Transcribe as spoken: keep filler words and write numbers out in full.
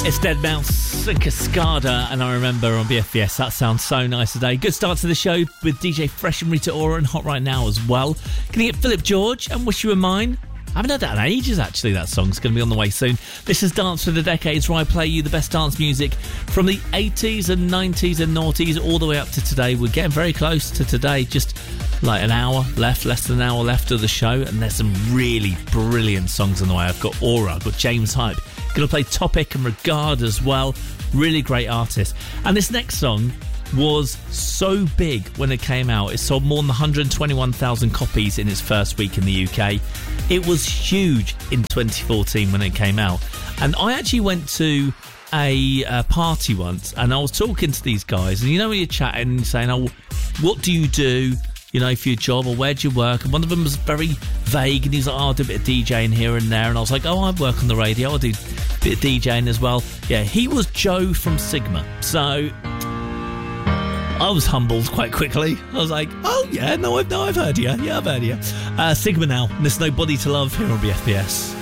It's Dead Mouse and Cascada, and I remember on B F B S. That sounds so nice today. Good start to the show with D J Fresh and Rita Ora and Hot Right Now as well. Gonna get Philip George and Wish You Were Mine. I haven't heard that in ages, actually. That song's going to be on the way soon. This is Dance for the Decades, where I play you the best dance music from the eighties and nineties and noughties all the way up to today. We're getting very close to today. Just like an hour left, less than an hour left of the show, and there's some really brilliant songs on the way. I've got Aura, I've got James Hype. Going to play Topic and Regard as well. Really great artists. And this next song was so big when it came out. It sold more than one hundred twenty-one thousand copies in its first week in the U K. It was huge in twenty fourteen when it came out. And I actually went to a, a party once, and I was talking to these guys, and you know when you're chatting and saying, oh, what do you do, you know, for your job, or where do you work? And one of them was very vague, and he was like, oh, I do a bit of DJing here and there. And I was like, oh, I work on the radio, I do a bit of DJing as well. Yeah, he was Joe from Sigma. So I was humbled quite quickly. I was like, oh yeah, no, I've, no, I've heard you. Yeah, I've heard you. Uh, Sigma now, and there's Nobody to Love here on B F B S.